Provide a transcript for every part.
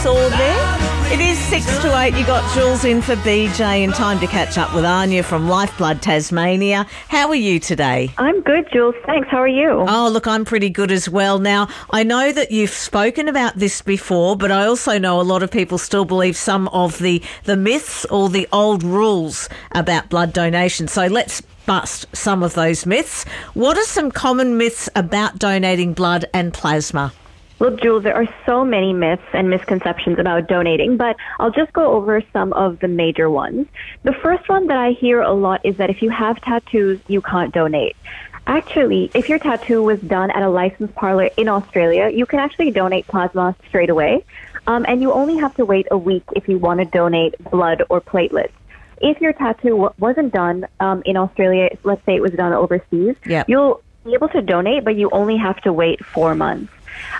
saw there. It is 6 to 8. You got Jules in for BJ, and time to catch up with Anya from Lifeblood Tasmania. How are you today? I'm good, Jules. Thanks. How are you? Oh, look, I'm pretty good as well. Now, I know that you've spoken about this before, but I also know a lot of people still believe some of the myths or the old rules about blood donation. So let's bust some of those myths. What are some common myths about donating blood and plasma? Look, Jules, there are so many myths and misconceptions about donating, but I'll just go over some of the major ones. The first one that I hear a lot is that if you have tattoos, you can't donate. Actually, if your tattoo was done at a licensed parlor in Australia, you can actually donate plasma straight away, and you only have to wait a week if you want to donate blood or platelets. If your tattoo wasn't done in Australia, let's say it was done overseas, you'll be able to donate, but you only have to wait 4 months.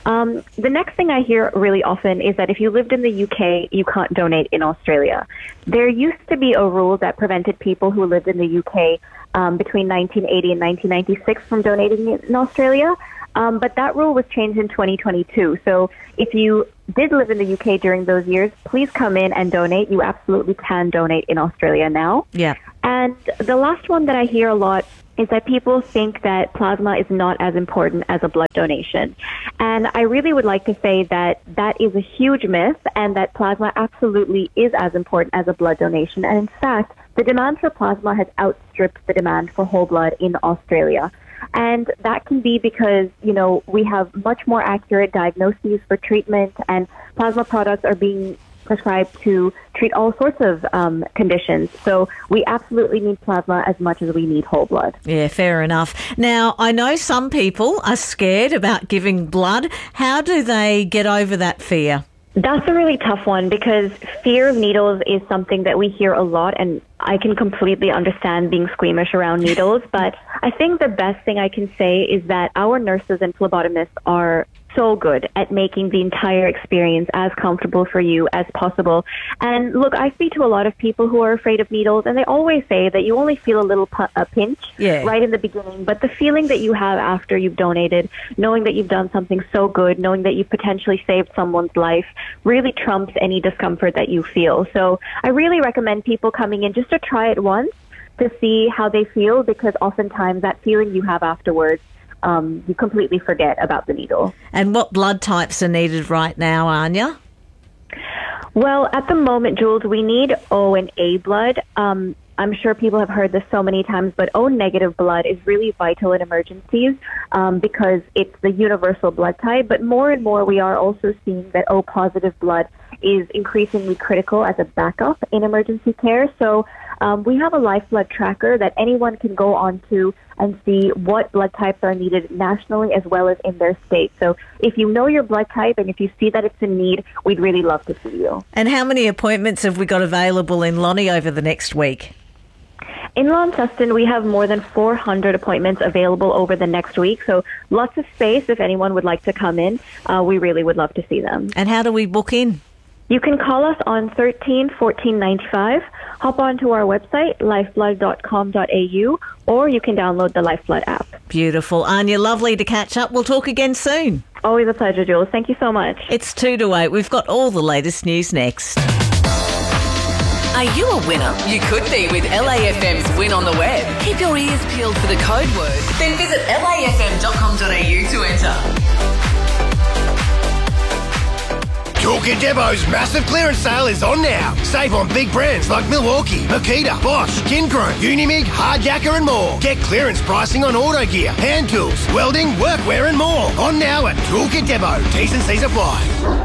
The next thing I hear really often is that if you lived in the UK, you can't donate in Australia. There used to be a rule that prevented people who lived in the UK between 1980 and 1996 from donating in Australia, but that rule was changed in 2022. So if you did live in the UK during those years, please come in and donate. You absolutely can donate in Australia now. Yeah. And the last one that I hear a lot is that people think that plasma is not as important as a blood donation. And I really would like to say that that is a huge myth, and that plasma absolutely is as important as a blood donation. And in fact, the demand for plasma has outstripped the demand for whole blood in Australia. And that can be because, we have much more accurate diagnoses for treatment, and plasma products are being prescribed to treat all sorts of conditions. So we absolutely need plasma as much as we need whole blood. Yeah, fair enough. Now, I know some people are scared about giving blood. How do they get over that fear? That's a really tough one, because fear of needles is something that we hear a lot, and I can completely understand being squeamish around needles. But I think the best thing I can say is that our nurses and phlebotomists are so good at making the entire experience as comfortable for you as possible. And look, I speak to a lot of people who are afraid of needles, and they always say that you only feel a little pinch right in the beginning, but the feeling that you have after you've donated, knowing that you've done something so good, knowing that you've potentially saved someone's life, really trumps any discomfort that you feel. So I really recommend people coming in just to try it once to see how they feel, because oftentimes that feeling you have afterwards, you completely forget about the needle. And what blood types are needed right now, Anya? Well, at the moment, Jules, we need O and A blood. I'm sure people have heard this so many times, but O negative blood is really vital in emergencies because it's the universal blood type. But more and more, we are also seeing that O positive blood is increasingly critical as a backup in emergency care. So we have a Lifeblood tracker that anyone can go onto and see what blood types are needed nationally as well as in their state. So if you know your blood type and if you see that it's in need, we'd really love to see you. And how many appointments have we got available in Lonnie over the next week? In Launceston, we have more than 400 appointments available over the next week, so lots of space if anyone would like to come in. We really would love to see them. And how do we book in? You can call us on 13 14 95, hop onto our website, lifeblood.com.au, or you can download the Lifeblood app. Beautiful. Anya, lovely to catch up. We'll talk again soon. Always a pleasure, Jules. Thank you so much. It's 2 to 8. We've got all the latest news next. Are you a winner? You could be with LAFM's Win on the Web. Keep your ears peeled for the code word. Then visit lafm.com.au to enter. Toolkit Depot's massive clearance sale is on now. Save on big brands like Milwaukee, Makita, Bosch, Kincrone, Unimig, Hardjacker and more. Get clearance pricing on auto gear, hand tools, welding, workwear and more. On now at Toolkit Depot. T's and C's apply.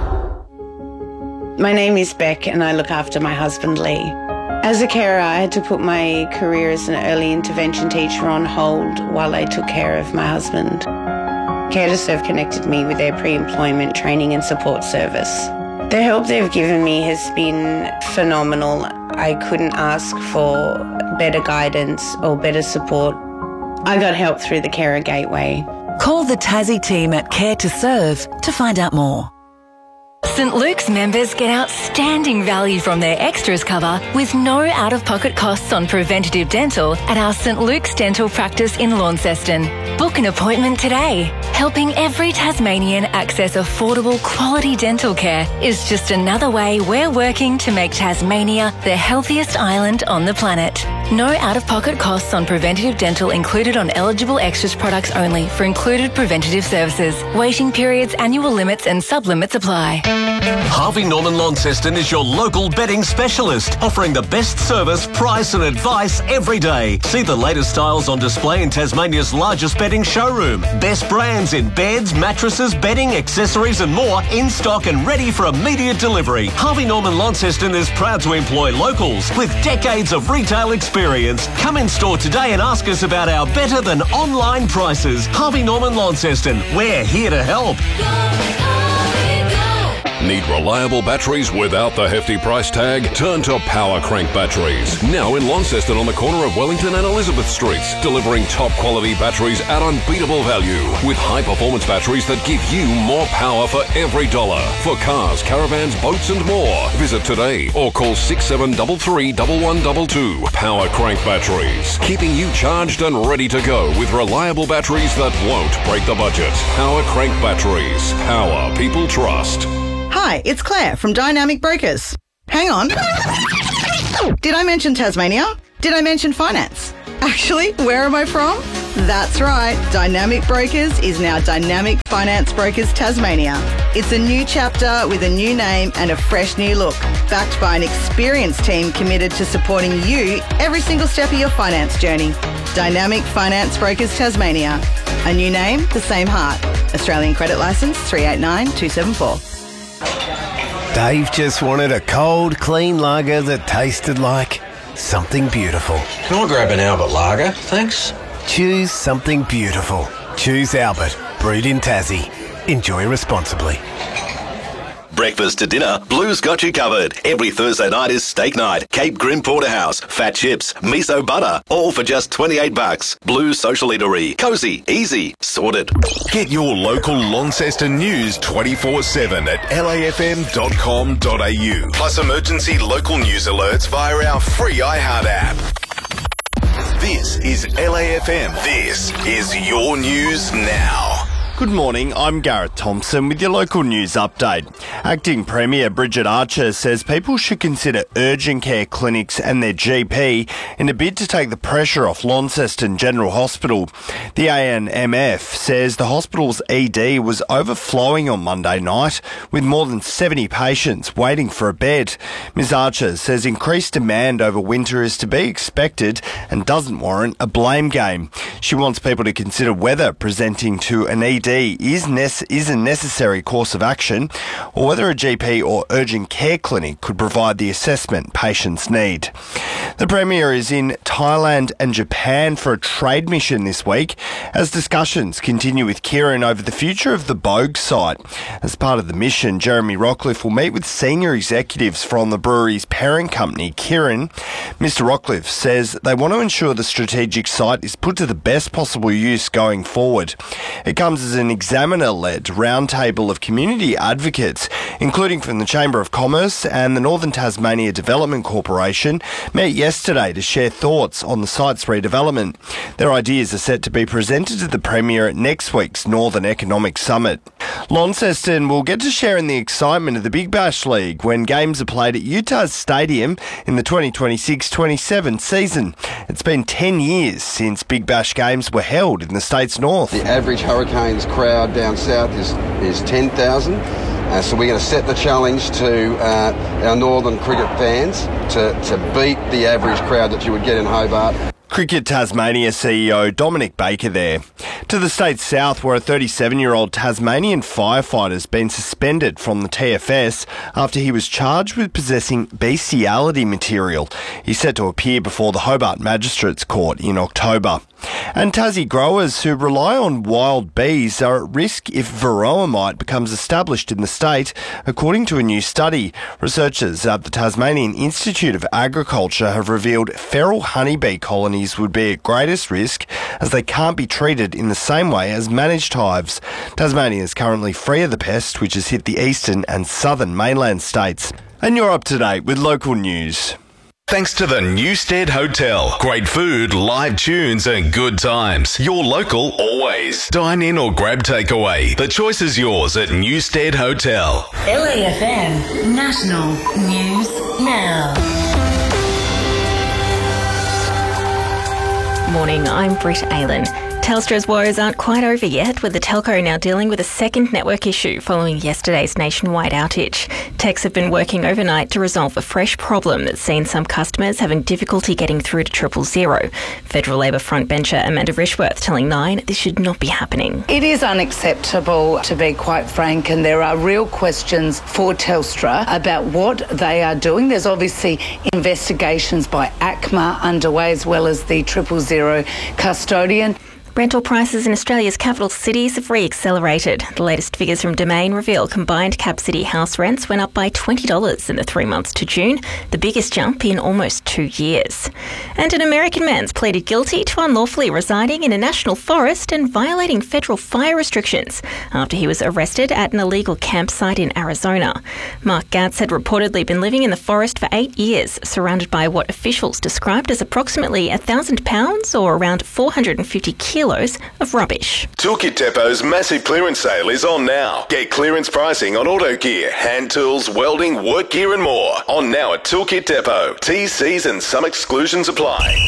My name is Beck and I look after my husband Lee. As a carer, I had to put my career as an early intervention teacher on hold while I took care of my husband. Care to Serve connected me with their pre-employment training and support service. The help they've given me has been phenomenal. I couldn't ask for better guidance or better support. I got help through the Carer Gateway. Call the Tassie team at Care to Serve to find out more. St Luke's members get outstanding value from their extras cover with no out-of-pocket costs on preventative dental at our St Luke's Dental Practice in Launceston. Book an appointment today. Helping every Tasmanian access affordable, quality dental care is just another way we're working to make Tasmania the healthiest island on the planet. No out-of-pocket costs on preventative dental included on eligible extras products only for included preventative services. Waiting periods, annual limits and sub-limits apply. Harvey Norman Launceston is your local bedding specialist, offering the best service, price and advice every day. See the latest styles on display in Tasmania's largest bedding showroom. Best brands in beds, mattresses, bedding, accessories and more in stock and ready for immediate delivery. Harvey Norman Launceston is proud to employ locals with decades of retail experience. Come in store today and ask us about our better than online prices. Harvey Norman Launceston, we're here to help. Need reliable batteries without the hefty price tag? Turn to Power Crank Batteries. Now in Launceston on the corner of Wellington and Elizabeth Streets, delivering top quality batteries at unbeatable value with high performance batteries that give you more power for every dollar. For cars, caravans, boats and more. Visit today or call 6733 1122. Power Crank Batteries, keeping you charged and ready to go with reliable batteries that won't break the budget. Power Crank Batteries. Power people trust. Hi, it's Claire from Dynamic Brokers. Hang on. Did I mention Tasmania? Did I mention finance? Actually, where am I from? That's right, Dynamic Brokers is now Dynamic Finance Brokers Tasmania. It's a new chapter with a new name and a fresh new look, backed by an experienced team committed to supporting you every single step of your finance journey. Dynamic Finance Brokers Tasmania. A new name, the same heart. Australian Credit Licence 389274. Dave just wanted a cold, clean lager that tasted like something beautiful. Can I grab an Albert lager, thanks? Choose something beautiful. Choose Albert, brewed in Tassie. Enjoy responsibly. Breakfast to dinner, Blue's got you covered. Every Thursday night is steak night. Cape Grim Porterhouse, fat chips, miso butter, all for just $28. Blue's Social Eatery. Cozy, easy, sorted. Get your local Launceston news 24/7 at lafm.com.au. Plus emergency local news alerts via our free iHeart app. This is LAFM. This is your news now. Good morning, I'm Gareth Thompson with your local news update. Acting Premier Bridget Archer says people should consider urgent care clinics and their GP in a bid to take the pressure off Launceston General Hospital. The ANMF says the hospital's ED was overflowing on Monday night with more than 70 patients waiting for a bed. Ms Archer says increased demand over winter is to be expected and doesn't warrant a blame game. She wants people to consider whether presenting to an ED is a necessary course of action or whether a GP or urgent care clinic could provide the assessment patients need. The Premier is in Thailand and Japan for a trade mission this week as discussions continue with Kirin over the future of the Bogue site. As part of the mission, Jeremy Rockcliffe will meet with senior executives from the brewery's parent company, Kirin. Mr Rockcliffe says they want to ensure the strategic site is put to the best possible use going forward. It comes as an examiner-led roundtable of community advocates, including from the Chamber of Commerce and the Northern Tasmania Development Corporation, met yesterday to share thoughts on the site's redevelopment. Their ideas are set to be presented to the Premier at next week's Northern Economic Summit. Launceston will get to share in the excitement of the Big Bash League when games are played at Utah's Stadium in the 2026-27 season. It's been 10 years since Big Bash games were held in the state's north. The average Hurricanes crowd down south is 10,000. So we're going to set the challenge to our northern cricket fans to beat the average crowd that you would get in Hobart. Cricket Tasmania CEO Dominic Baker there. To the state's south, where a 37-year-old Tasmanian firefighter has been suspended from the TFS after he was charged with possessing bestiality material. He's set to appear before the Hobart Magistrates Court in October. And Tassie growers who rely on wild bees are at risk if varroa mite becomes established in the state, according to a new study. Researchers at the Tasmanian Institute of Agriculture have revealed feral honeybee colonies would be at greatest risk as they can't be treated in the same way as managed hives. Tasmania is currently free of the pest, which has hit the eastern and southern mainland states. And you're up to date with local news. Thanks to the Newstead Hotel. Great food, live tunes and good times. Your local always. Dine in or grab takeaway. The choice is yours at Newstead Hotel. LAFM National News Now. Morning, I'm Britt Aylan. Telstra's woes aren't quite over yet, with the telco now dealing with a second network issue following yesterday's nationwide outage. Techs have been working overnight to resolve a fresh problem that's seen some customers having difficulty getting through to 000. Federal Labor frontbencher Amanda Rishworth telling Nine this should not be happening. It is unacceptable, to be quite frank, and there are real questions for Telstra about what they are doing. There's obviously investigations by ACMA underway, as well as the 000 custodian. Rental prices in Australia's capital cities have re-accelerated. The latest figures from Domain reveal combined cap city house rents went up by $20 in the 3 months to June, the biggest jump in almost 2 years. And an American man's pleaded guilty to unlawfully residing in a national forest and violating federal fire restrictions after he was arrested at an illegal campsite in Arizona. Mark Gatz had reportedly been living in the forest for 8 years, surrounded by what officials described as approximately 1,000 pounds or around 450 kilos of rubbish. Toolkit Depot's massive clearance sale is on now. Get clearance pricing on auto gear, hand tools, welding, work gear and more. On now at Toolkit Depot. T's, C's and some exclusions apply.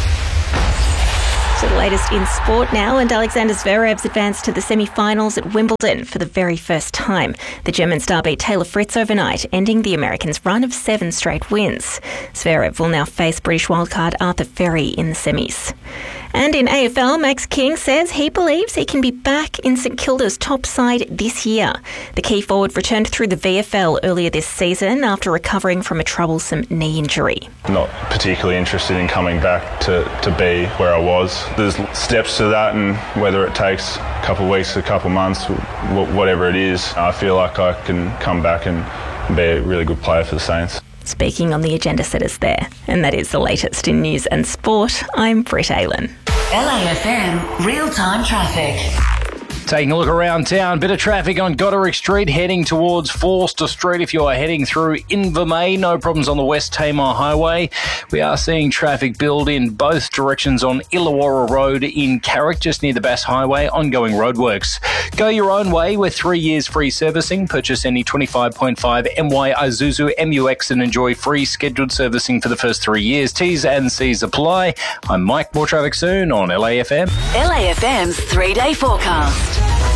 So the latest in sport now, and Alexander Zverev's advanced to the semi-finals at Wimbledon for the very first time. The German star beat Taylor Fritz overnight, ending the American's run of 7 straight wins. Zverev will now face British wildcard Arthur Ferry in the semis. And in AFL, Max King says he believes he can be back in St Kilda's top side this year. The key forward returned through the VFL earlier this season after recovering from a troublesome knee injury. Not particularly interested in coming back to be where I was. There's steps to that, and whether it takes a couple of weeks, a couple of months, whatever it is, I feel like I can come back and be a really good player for the Saints. Speaking on the agenda setters there. And that is the latest in news and sport. I'm Britt Aylan. LAFM real-time traffic. Taking a look around town, bit of traffic on Goderic Street heading towards Forster Street. If you are heading through Invermay, no problems on the West Tamar Highway. We are seeing traffic build in both directions on Illawarra Road in Carrick, just near the Bass Highway, ongoing roadworks. Go your own way with 3 years free servicing. Purchase any 25.5 MY Isuzu MUX and enjoy free scheduled servicing for the first 3 years. T's and C's apply. I'm Mike. More traffic soon on LAFM. LAFM's 3-day forecast.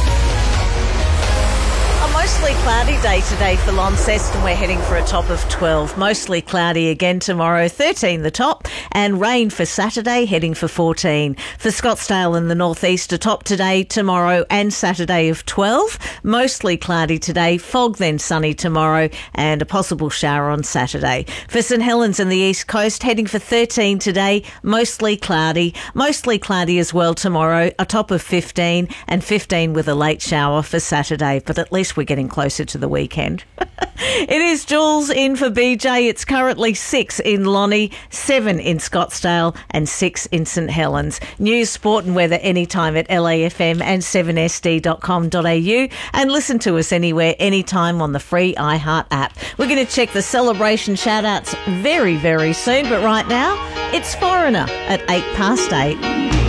A mostly cloudy day today for Launceston. We're heading for a top of 12. Mostly cloudy again tomorrow, 13 the top, and rain for Saturday, heading for 14. For Scottsdale in the northeast, a top today, tomorrow and Saturday of 12. Mostly cloudy today, fog then sunny tomorrow, and a possible shower on Saturday. For St Helens in the east coast, heading for 13 today, mostly cloudy as well tomorrow, a top of 15, and 15 with a late shower for Saturday. But at least we're getting closer to the weekend. It is Jules in for BJ. It's currently 6 in Lonnie, 7 in Scottsdale and 6 in St Helens. News, sport and weather anytime at LAFM and 7sd.com.au, and listen to us anywhere, anytime on the free iHeart app. We're going to check the celebration shout-outs very, very soon, but right now it's Foreigner at 8 past 8.